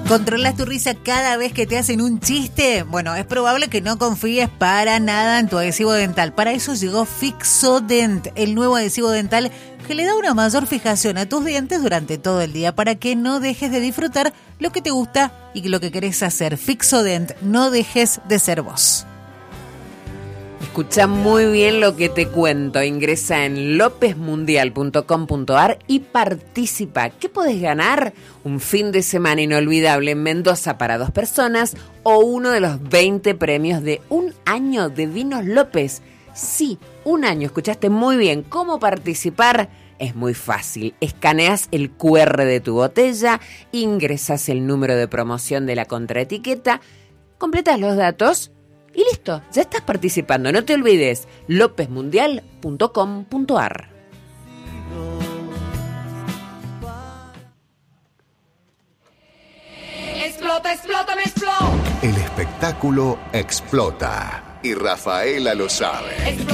¿Controlas tu risa cada vez que te hacen un chiste? Bueno, es probable que no confíes para nada en tu adhesivo dental. Para eso llegó Fixodent, el nuevo adhesivo dental que le da una mayor fijación a tus dientes durante todo el día para que no dejes de disfrutar lo que te gusta y lo que querés hacer. Fixodent, no dejes de ser vos. Escucha muy bien lo que te cuento. Ingresa en lopezmundial.com.ar y participa. ¿Qué podés ganar? Un fin de semana inolvidable en Mendoza para 2 personas o uno de los 20 premios de un año de Vinos López. Sí, un año. Escuchaste muy bien. ¿Cómo participar? Es muy fácil. Escaneas el QR de tu botella, ingresas el número de promoción de la contraetiqueta, completas los datos y listo, ya estás participando. No te olvides, lopezmundial.com.ar. Explota, explota, me explota. El espectáculo explota y Rafaela lo sabe.